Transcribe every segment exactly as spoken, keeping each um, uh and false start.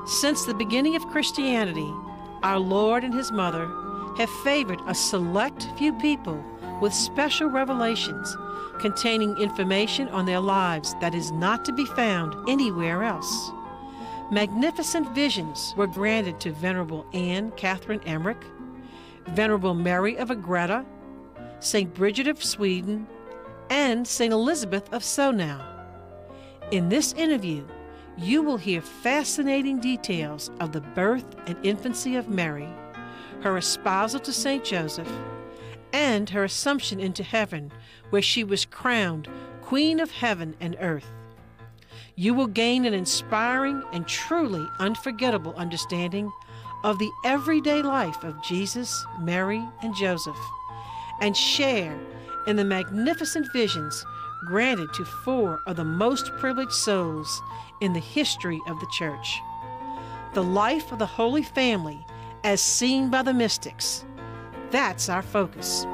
Since the beginning of Christianity, our Lord and His Mother have favored a select few people with special revelations containing information on their lives that is not to be found anywhere else. Magnificent visions were granted to Venerable Anne Catherine Emmerich, Venerable Mary of Agreda, Saint Bridget of Sweden, and Saint Elizabeth of Sonau. In this interview, you will hear fascinating details of the birth and infancy of Mary, her espousal to Saint Joseph, and her assumption into heaven, where she was crowned Queen of Heaven and Earth. You will gain an inspiring and truly unforgettable understanding of the everyday life of Jesus, Mary, and Joseph, and share in the magnificent visions granted to four of the most privileged souls in the history of the Church. The life of the Holy Family as seen by the mystics. That's our focus.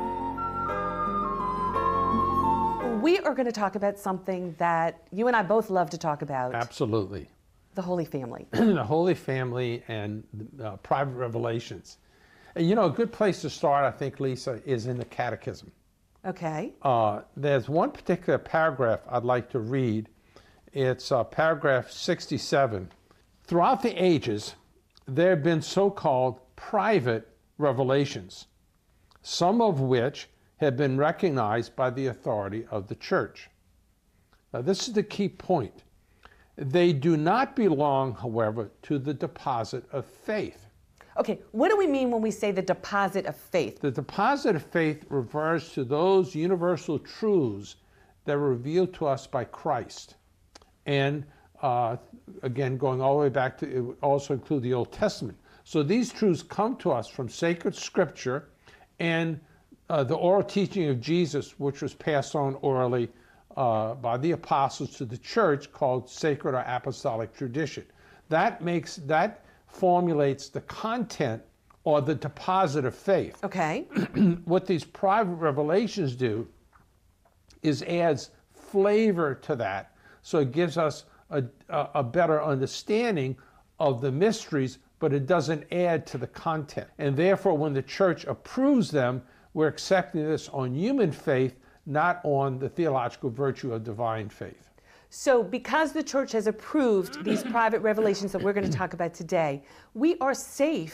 We are going to talk about something that you and I both love to talk about. Absolutely. The Holy Family. The Holy Family and uh, private revelations. And you know, a good place to start, I think, Lisa, is in the Catechism. Okay. Uh, there's one particular paragraph I'd like to read. It's uh, paragraph sixty-seven. Throughout the ages, there have been so-called private revelations, some of which have been recognized by the authority of the Church. Now, this is the key point. They do not belong, however, to the deposit of faith. Okay, what do we mean when we say the deposit of faith? The deposit of faith refers to those universal truths that were revealed to us by Christ. And uh, again, going all the way back to, it would also include the Old Testament. So these truths come to us from sacred scripture and uh, the oral teaching of Jesus, which was passed on orally uh, by the apostles to the church, called sacred or apostolic tradition. That makes, that formulates the content or the deposit of faith. Okay. What these private revelations do is adds flavor to that, so it gives us a, a, a better understanding of the mysteries, but it doesn't add to the content. And therefore, when the church approves them, we're accepting this on human faith, not on the theological virtue of divine faith. So because the church has approved these private revelations that we're going to talk about today, we are safe